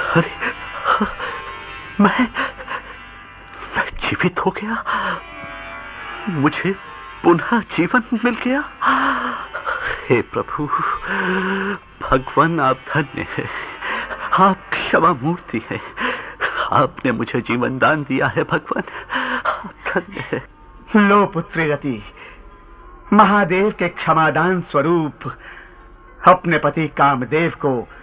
अरे, मैं जीवित हो गया। मुझे पुनः जीवन मिल गया। हे प्रभु, भगवान आप धन्य है। आप क्षमा मूर्ति है। आपने मुझे जीवन दान दिया है भगवान, आप धन्य है। लो पुत्री रति, महादेव के क्षमादान स्वरूप अपने पति कामदेव को